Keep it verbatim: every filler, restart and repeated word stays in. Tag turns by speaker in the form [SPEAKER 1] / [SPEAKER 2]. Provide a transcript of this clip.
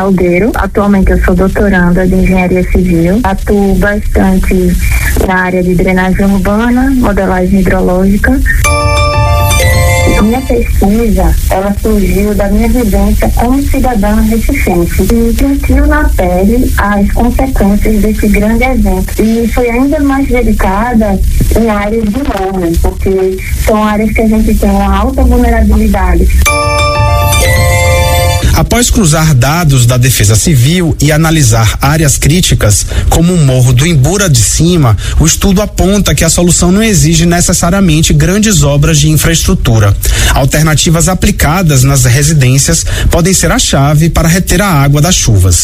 [SPEAKER 1] Salgueiro. Atualmente eu sou doutoranda de engenharia civil, atuo bastante na área de drenagem urbana, modelagem hidrológica. Minha pesquisa, ela surgiu da minha vivência como cidadã recifense e sentiu na pele as consequências desse grande evento. E foi ainda mais dedicada em áreas de morro, porque são áreas que a gente tem uma alta vulnerabilidade.
[SPEAKER 2] Após cruzar dados da Defesa Civil e analisar áreas críticas, como o Morro do Imbura de Cima, o estudo aponta que a solução não exige necessariamente grandes obras de infraestrutura. Alternativas aplicadas nas residências podem ser a chave para reter a água das chuvas.